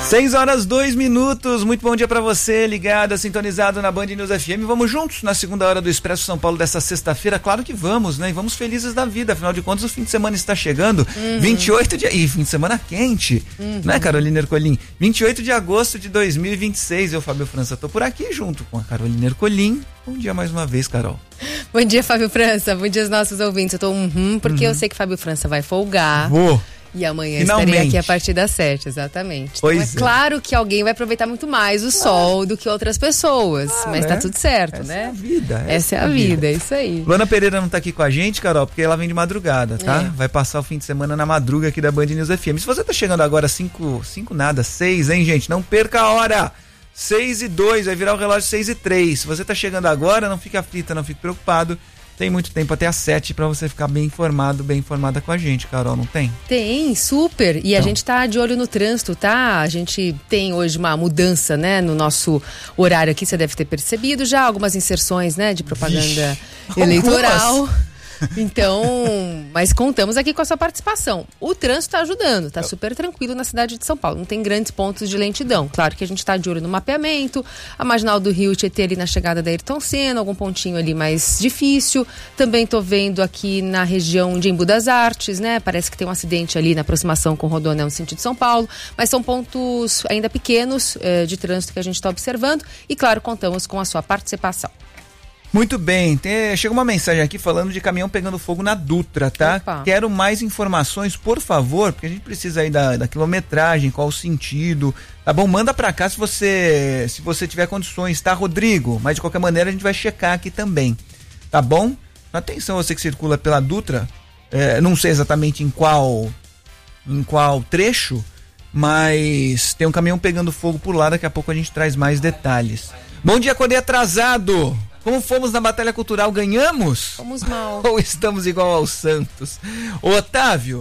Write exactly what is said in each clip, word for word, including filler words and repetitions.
seis horas, dois minutos, muito bom dia pra você, ligado, sintonizado na Band News F M. Vamos juntos na segunda hora do Expresso São Paulo dessa sexta-feira? Claro que vamos, né? E vamos felizes da vida, afinal de contas o fim de semana está chegando. Uhum. vinte e oito de... Ih, fim de semana quente, uhum. né, Carolina Ercolim? vinte e oito de agosto de dois mil e vinte e seis, eu, Fábio França, tô por aqui junto com a Carolina Ercolim. Bom dia mais uma vez, Carol. Bom dia, Fábio França, bom dia aos nossos ouvintes. Eu tô uhum, porque uhum. eu sei que Fábio França vai folgar. Vou. E amanhã Finalmente. estarei aqui a partir das sete, exatamente. Pois então é, é claro que alguém vai aproveitar muito mais o sol ah. do que outras pessoas, ah, mas né? tá tudo certo, essa né? É a vida, essa, essa é a vida, vida, é isso aí. Luana Pereira não tá aqui com a gente, Carol, porque ela vem de madrugada, tá? É. Vai passar o fim de semana na madruga aqui da Band News F M. Se você tá chegando agora cinco, cinco nada, seis, hein, gente? Não perca a hora! seis e dois, vai virar o relógio seis e três. Se você tá chegando agora, não fique aflita, não fique preocupado. Tem muito tempo até às sete para você ficar bem informado, bem informada com a gente, Carol, não tem? Tem, super. E então. A gente tá de olho no trânsito, tá? A gente tem hoje uma mudança, né, no nosso horário aqui, você deve ter percebido já, algumas inserções, né, de propaganda Vixe, eleitoral. Algumas. Então, mas contamos aqui com a sua participação. O trânsito está ajudando, está super tranquilo na cidade de São Paulo. Não tem grandes pontos de lentidão. Claro que a gente está de olho no mapeamento, a marginal do Rio Tietê ali na chegada da Ayrton Senna, algum pontinho ali mais difícil. Também estou vendo aqui na região de Embu das Artes, né? Parece que tem um acidente ali na aproximação com o Rodoanel no sentido de São Paulo. Mas são pontos ainda pequenos eh, de trânsito que a gente está observando. E claro, contamos com a sua participação. Muito bem, tem, chega uma mensagem aqui falando de caminhão pegando fogo na Dutra, tá? Opa. Quero mais informações, por favor, porque a gente precisa aí da, da quilometragem, qual o sentido, tá bom? Manda pra cá se você, se você tiver condições, tá, Rodrigo? Mas de qualquer maneira a gente vai checar aqui também, tá bom? Atenção, você que circula pela Dutra, é, não sei exatamente em qual, em qual trecho, mas tem um caminhão pegando fogo por lá, daqui a pouco a gente traz mais detalhes. Bom dia, Codê atrasado! Como fomos na Batalha Cultural, ganhamos? Fomos mal. Ou estamos igual ao Santos? Ô, Otávio,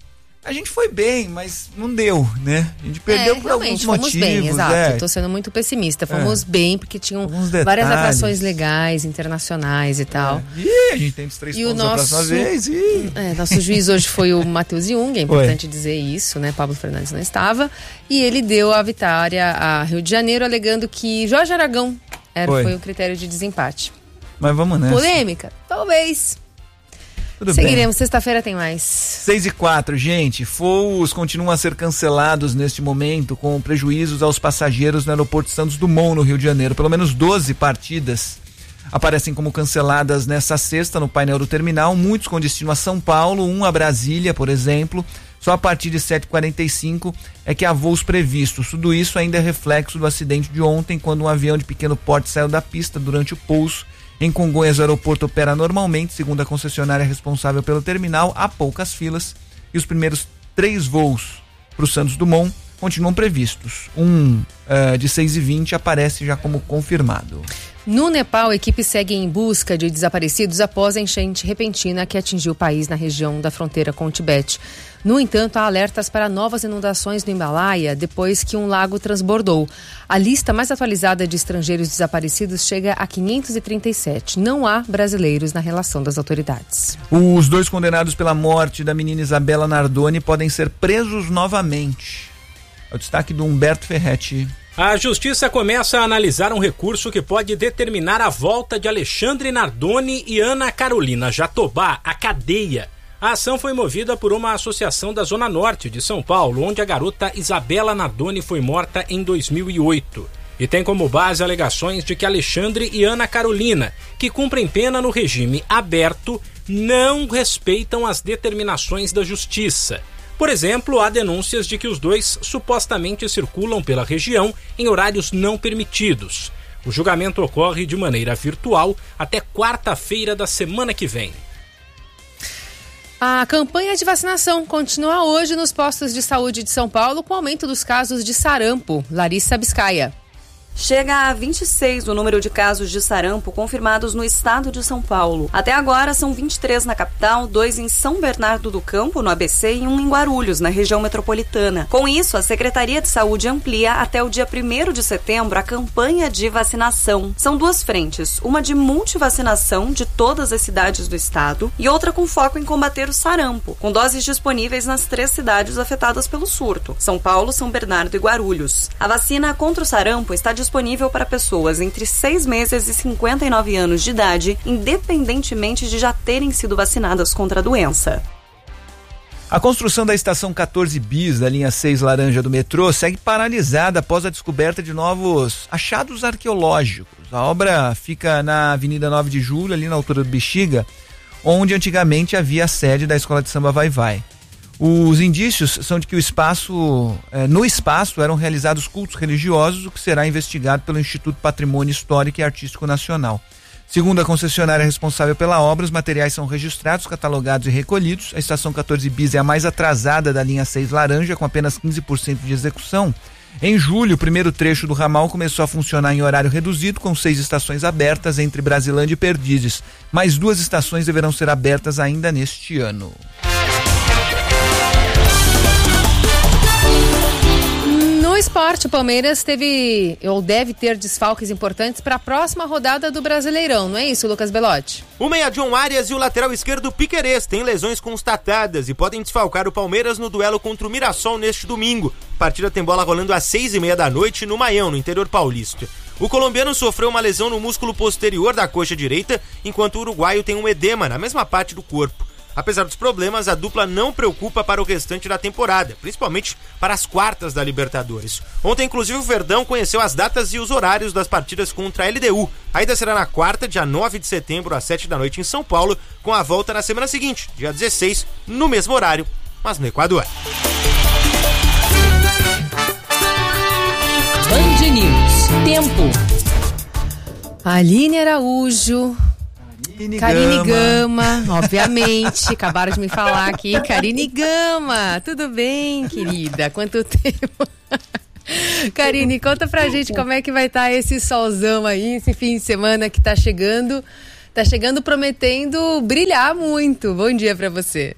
a gente foi bem, mas não deu, né? A gente perdeu é, por alguns fomos motivos. Bem, exato. É. Eu tô sendo muito pessimista. Fomos é. bem, porque tinham detalhes, várias atrações legais, internacionais e tal. É. E a gente tem os três e pontos o nosso, da próxima vez. E... É, nosso juiz hoje foi o Matheus Jung, é importante Oi. dizer isso, né? Pablo Fernandes não estava. E ele deu a vitória a Rio de Janeiro, alegando que Jorge Aragão era, foi o critério de desempate. Mas vamos nessa. Polêmica? Talvez. Tudo Seguiremos, bem. Sexta-feira tem mais. seis e quatro, gente. Voos continuam a ser cancelados neste momento, com prejuízos aos passageiros no aeroporto Santos Dumont, no Rio de Janeiro. Pelo menos doze partidas aparecem como canceladas nessa sexta no painel do terminal, muitos com destino a São Paulo, um a Brasília, por exemplo. Só a partir de sete e quarenta e cinco é que há voos previstos. Tudo isso ainda é reflexo do acidente de ontem, quando um avião de pequeno porte saiu da pista durante o pouso. Em Congonhas, o aeroporto opera normalmente, segundo a concessionária responsável pelo terminal, há poucas filas e os primeiros três voos para o Santos Dumont continuam previstos. Um uh, de seis e vinte aparece já como confirmado. No Nepal, a equipe segue em busca de desaparecidos após a enchente repentina que atingiu o país na região da fronteira com o Tibete. No entanto, há alertas para novas inundações no Himalaia depois que um lago transbordou. A lista mais atualizada de estrangeiros desaparecidos chega a quinhentos e trinta e sete. Não há brasileiros na relação das autoridades. Os dois condenados pela morte da menina Isabela Nardoni podem ser presos novamente. É o destaque do Humberto Ferretti. A Justiça começa a analisar um recurso que pode determinar a volta de Alexandre Nardoni e Ana Carolina Jatobá à cadeia. A ação foi movida por uma associação da Zona Norte de São Paulo, onde a garota Isabela Nardoni foi morta em dois mil e oito. E tem como base alegações de que Alexandre e Ana Carolina, que cumprem pena no regime aberto, não respeitam as determinações da Justiça. Por exemplo, há denúncias de que os dois supostamente circulam pela região em horários não permitidos. O julgamento ocorre de maneira virtual até quarta-feira da semana que vem. A campanha de vacinação continua hoje nos postos de saúde de São Paulo com aumento dos casos de sarampo. Larissa Biscaia. Chega a vinte e seis o número de casos de sarampo confirmados no estado de São Paulo. Até agora são vinte e três na capital, dois em São Bernardo do Campo, no A B C, e um em Guarulhos, na região metropolitana. Com isso, a Secretaria de Saúde amplia até o dia primeiro de setembro a campanha de vacinação. São duas frentes, uma de multivacinação de todas as cidades do estado e outra com foco em combater o sarampo, com doses disponíveis nas três cidades afetadas pelo surto: São Paulo, São Bernardo e Guarulhos. A vacina contra o sarampo está disponível para pessoas entre seis meses e cinquenta e nove anos de idade, independentemente de já terem sido vacinadas contra a doença. A construção da estação quatorze bis da linha seis laranja do metrô segue paralisada após a descoberta de novos achados arqueológicos. A obra fica na Avenida nove de julho, ali na altura do Bexiga, onde antigamente havia a sede da Escola de Samba Vai Vai. Os indícios são de que o espaço, eh, no espaço eram realizados cultos religiosos, o que será investigado pelo Instituto Patrimônio Histórico e Artístico Nacional. Segundo a concessionária responsável pela obra, os materiais são registrados, catalogados e recolhidos. A estação quatorze bis é a mais atrasada da linha seis laranja, com apenas quinze por cento de execução. Em julho, o primeiro trecho do ramal começou a funcionar em horário reduzido, com seis estações abertas entre Brasilândia e Perdizes. Mais duas estações deverão ser abertas ainda neste ano. No esporte, o Palmeiras teve, ou deve ter, desfalques importantes para a próxima rodada do Brasileirão, não é isso, Lucas Belotti? O meia John Arias e o lateral esquerdo Piquerez têm lesões constatadas e podem desfalcar o Palmeiras no duelo contra o Mirassol neste domingo. A partida tem bola rolando às seis e meia da noite no Maião, no interior paulista. O colombiano sofreu uma lesão no músculo posterior da coxa direita, enquanto o uruguaio tem um edema na mesma parte do corpo. Apesar dos problemas, a dupla não preocupa para o restante da temporada, principalmente para as quartas da Libertadores. Ontem, inclusive, o Verdão conheceu as datas e os horários das partidas contra a L D U. A ida será na quarta, dia nove de setembro, às sete da noite em São Paulo, com a volta na semana seguinte, dia dezesseis, no mesmo horário, mas no Equador. Band News. Tempo. Aline Araújo... Karine, Karine Gama. Gama, obviamente, acabaram de me falar aqui. Karine Gama, tudo bem, querida? Quanto tempo? Karine, conta pra gente como é que vai estar esse solzão aí, esse fim de semana que tá chegando. Tá chegando prometendo brilhar muito. Bom dia pra você.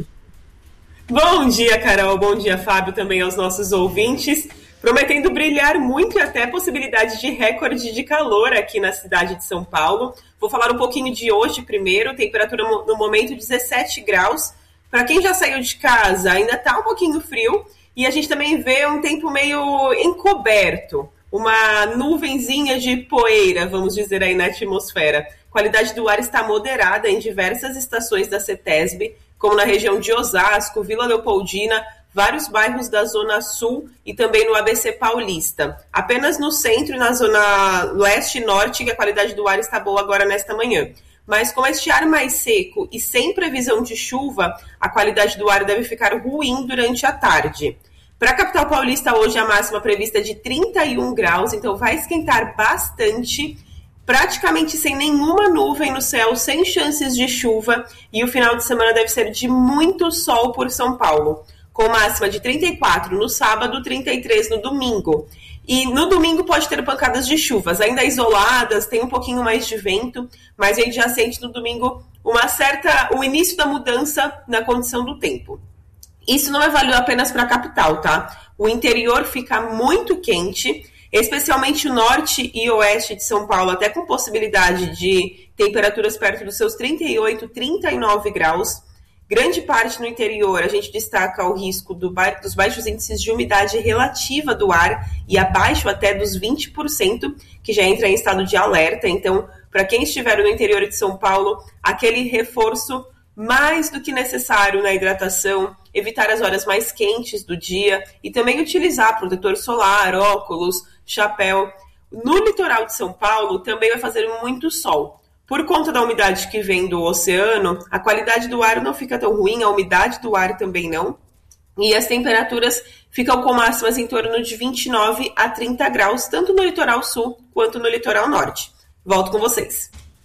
Bom dia, Carol. Bom dia, Fábio, também aos nossos ouvintes. Prometendo brilhar muito e até possibilidade de recorde de calor aqui na cidade de São Paulo. Vou falar um pouquinho de hoje primeiro, temperatura no momento dezessete graus. Para quem já saiu de casa, ainda está um pouquinho frio e a gente também vê um tempo meio encoberto, uma nuvenzinha de poeira, vamos dizer aí, na atmosfera. Qualidade do ar está moderada em diversas estações da CETESB, como na região de Osasco, Vila Leopoldina, vários bairros da Zona Sul e também no A B C Paulista. Apenas no centro e na Zona Leste e Norte que a qualidade do ar está boa agora nesta manhã. Mas com este ar mais seco e sem previsão de chuva, a qualidade do ar deve ficar ruim durante a tarde. Para a capital paulista, hoje a máxima prevista é de trinta e um graus, então vai esquentar bastante, praticamente sem nenhuma nuvem no céu, sem chances de chuva, e o final de semana deve ser de muito sol por São Paulo, com máxima de trinta e quatro no sábado, trinta e três no domingo. E no domingo pode ter pancadas de chuvas, ainda isoladas, tem um pouquinho mais de vento, mas a gente já sente no domingo uma certa, o início da mudança na condição do tempo. Isso não é válido apenas para a capital, tá? O interior fica muito quente, especialmente o norte e oeste de São Paulo, até com possibilidade de temperaturas perto dos seus trinta e oito, trinta e nove graus. Grande parte no interior, a gente destaca o risco do ba- dos baixos índices de umidade relativa do ar e abaixo até dos vinte por cento, que já entra em estado de alerta. Então, para quem estiver no interior de São Paulo, aquele reforço mais do que necessário na hidratação, evitar as horas mais quentes do dia e também utilizar protetor solar, óculos, chapéu. No litoral de São Paulo também vai fazer muito sol. Por conta da umidade que vem do oceano, a qualidade do ar não fica tão ruim, a umidade do ar também não. E as temperaturas ficam com máximas em torno de vinte e nove a trinta graus, tanto no litoral sul quanto no litoral norte. Volto com vocês.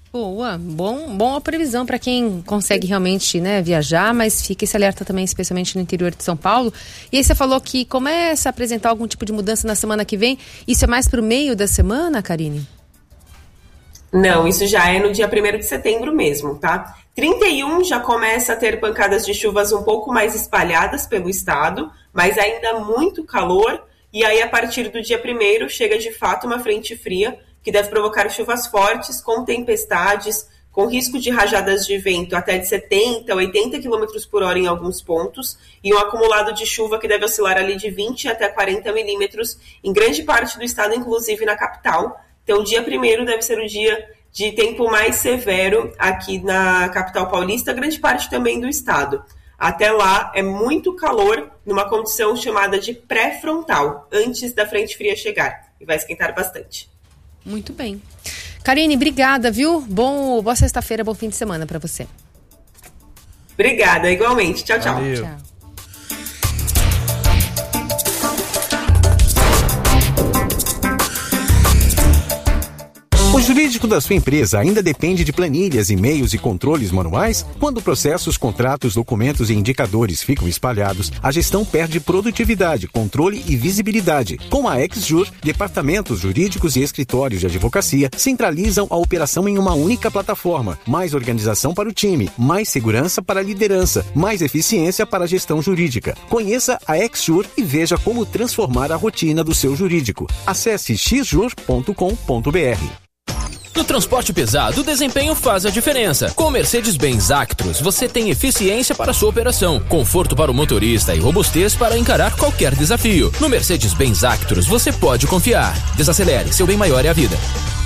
Boa, bom, boa previsão para quem consegue realmente, né, viajar, mas fica esse alerta também, especialmente no interior de São Paulo. E aí você falou que começa a apresentar algum tipo de mudança na semana que vem. Isso é mais pro meio da semana, Karine? Não, isso já é no dia primeiro de setembro mesmo, tá? trinta e um já começa a ter pancadas de chuvas um pouco mais espalhadas pelo estado, mas ainda muito calor. E aí, a partir do dia primeiro, chega de fato uma frente fria, que deve provocar chuvas fortes, com tempestades, com risco de rajadas de vento até de setenta, oitenta quilômetros por hora em alguns pontos, e um acumulado de chuva que deve oscilar ali de vinte até quarenta milímetros em grande parte do estado, inclusive na capital. Então, o dia primeiro deve ser o dia de tempo mais severo aqui na capital paulista, grande parte também do estado. Até lá, é muito calor numa condição chamada de pré-frontal, antes da frente fria chegar, e vai esquentar bastante. Muito bem. Karine, obrigada, viu? Bom, boa sexta-feira, bom fim de semana para você. Obrigada, igualmente. Tchau, tchau. Valeu. Tchau. O jurídico da sua empresa ainda depende de planilhas, e-mails e controles manuais? Quando processos, contratos, documentos e indicadores ficam espalhados, a gestão perde produtividade, controle e visibilidade. Com a XJur, departamentos jurídicos e escritórios de advocacia centralizam a operação em uma única plataforma. Mais organização para o time, mais segurança para a liderança, mais eficiência para a gestão jurídica. Conheça a XJur e veja como transformar a rotina do seu jurídico. Acesse x jur ponto com ponto b r. No transporte pesado, o desempenho faz a diferença. Com o Mercedes-Benz Actros, você tem eficiência para a sua operação, conforto para o motorista e robustez para encarar qualquer desafio. No Mercedes-Benz Actros, você pode confiar. Desacelere, seu bem maior é a vida.